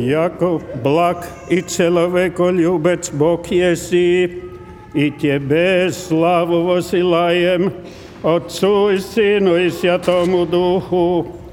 яко благ и человеколюбец Бог еси, и Тебе славу восилаем, Отцу и Сыну и Святому Духу,